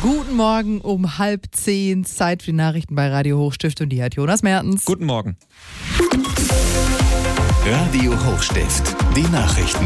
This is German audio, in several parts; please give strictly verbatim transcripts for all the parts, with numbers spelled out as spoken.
Guten Morgen um halb zehn, Zeit für die Nachrichten bei Radio Hochstift und die hat Jonas Mertens. Guten Morgen. Radio Hochstift, die Nachrichten.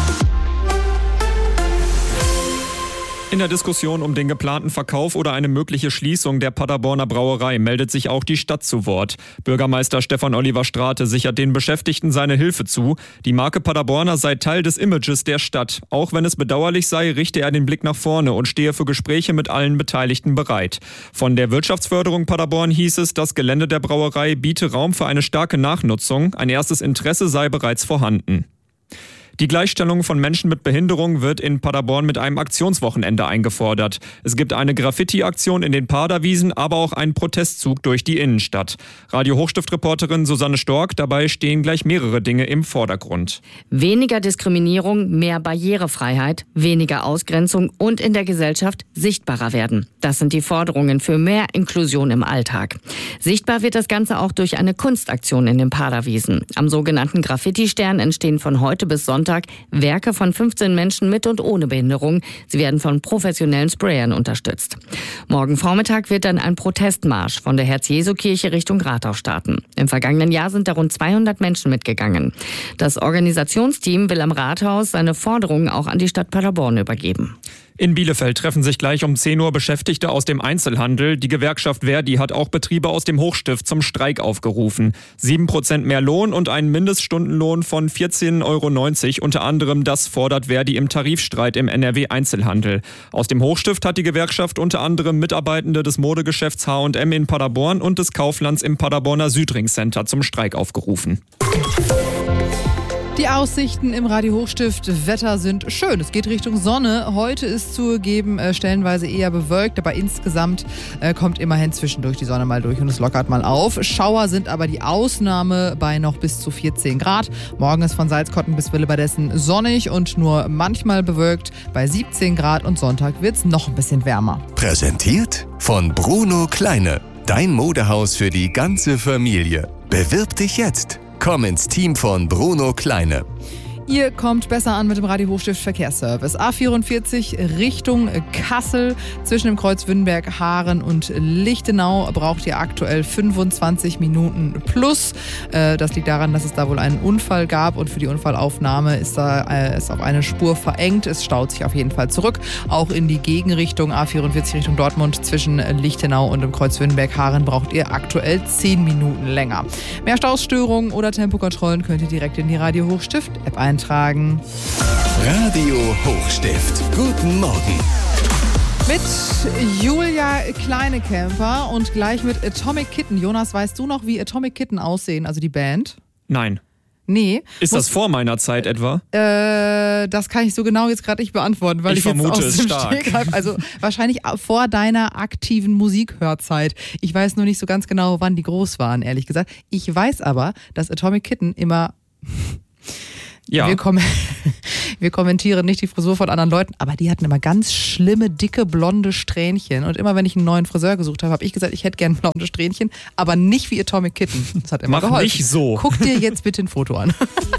In der Diskussion um den geplanten Verkauf oder eine mögliche Schließung der Paderborner Brauerei meldet sich auch die Stadt zu Wort. Bürgermeister Stefan Oliver Strate sichert den Beschäftigten seine Hilfe zu. Die Marke Paderborner sei Teil des Images der Stadt. Auch wenn es bedauerlich sei, richte er den Blick nach vorne und stehe für Gespräche mit allen Beteiligten bereit. Von der Wirtschaftsförderung Paderborn hieß es, das Gelände der Brauerei biete Raum für eine starke Nachnutzung. Ein erstes Interesse sei bereits vorhanden. Die Gleichstellung von Menschen mit Behinderung wird in Paderborn mit einem Aktionswochenende eingefordert. Es gibt eine Graffiti-Aktion in den Paderwiesen, aber auch einen Protestzug durch die Innenstadt. Radio Hochstift-Reporterin Susanne Stork, dabei stehen gleich mehrere Dinge im Vordergrund. Weniger Diskriminierung, mehr Barrierefreiheit, weniger Ausgrenzung und in der Gesellschaft sichtbarer werden. Das sind die Forderungen für mehr Inklusion im Alltag. Sichtbar wird das Ganze auch durch eine Kunstaktion in den Paderwiesen. Am sogenannten Graffiti-Stern entstehen von heute bis Sonntag Werke von fünfzehn Menschen mit und ohne Behinderung. Sie werden von professionellen Sprayern unterstützt. Morgen Vormittag wird dann ein Protestmarsch von der Herz-Jesu-Kirche Richtung Rathaus starten. Im vergangenen Jahr sind da rund zweihundert Menschen mitgegangen. Das Organisationsteam will am Rathaus seine Forderungen auch an die Stadt Paderborn übergeben. In Bielefeld treffen sich gleich um zehn Uhr Beschäftigte aus dem Einzelhandel. Die Gewerkschaft Verdi hat auch Betriebe aus dem Hochstift zum Streik aufgerufen. Sieben Prozent mehr Lohn und einen Mindeststundenlohn von vierzehn Euro neunzig. Unter anderem das fordert Verdi im Tarifstreit im N R W-Einzelhandel. Aus dem Hochstift hat die Gewerkschaft unter anderem Mitarbeitende des Modegeschäfts H und M in Paderborn und des Kauflands im Paderborner Südring Center zum Streik aufgerufen. Die Aussichten im Radio Hochstift Wetter sind schön. Es geht Richtung Sonne. Heute ist zugegeben äh, stellenweise eher bewölkt, aber insgesamt äh, kommt immerhin zwischendurch die Sonne mal durch und es lockert mal auf. Schauer sind aber die Ausnahme bei noch bis zu vierzehn Grad. Morgen ist von Salzkotten bis Willebadessen sonnig und nur manchmal bewölkt bei siebzehn Grad und Sonntag wird es noch ein bisschen wärmer. Präsentiert von Bruno Kleine. Dein Modehaus für die ganze Familie. Bewirb dich jetzt. Komm ins Team von Bruno Kleine. Ihr kommt besser an mit dem Radio Hochstift Verkehrsservice. A vierundvierzig Richtung Kassel. Zwischen dem Kreuz Wünnberg, Haaren und Lichtenau braucht ihr aktuell fünfundzwanzig Minuten plus. Das liegt daran, dass es da wohl einen Unfall gab und für die Unfallaufnahme ist da ist auf eine Spur verengt. Es staut sich auf jeden Fall zurück. Auch in die Gegenrichtung A vierundvierzig Richtung Dortmund zwischen Lichtenau und dem Kreuz Wünnberg, Haaren braucht ihr aktuell zehn Minuten länger. Mehr Stausstörungen oder Tempokontrollen könnt ihr direkt in die Radio Hochstift App ein. Eintragen. Radio Hochstift. Guten Morgen. Mit Julia Kleinekemper und gleich mit Atomic Kitten. Jonas, weißt du noch, wie Atomic Kitten aussehen, also die Band? Nein. Nee. Ist das vor meiner Zeit etwa? Äh, das kann ich so genau jetzt gerade nicht beantworten, weil ich, ich ich jetzt vermute aus dem es stark. Stegreif, also wahrscheinlich vor deiner aktiven Musikhörzeit. Ich weiß nur nicht so ganz genau, wann die groß waren, ehrlich gesagt. Ich weiß aber, dass Atomic Kitten immer... Ja. Wir, kom- wir kommentieren nicht die Frisur von anderen Leuten, aber die hatten immer ganz schlimme, dicke, blonde Strähnchen. Und immer wenn ich einen neuen Friseur gesucht habe, habe ich gesagt, ich hätte gerne blonde Strähnchen, aber nicht wie Atomic Kitten. Das hat immer Mach geholfen. nicht so. Guck dir jetzt bitte ein Foto an.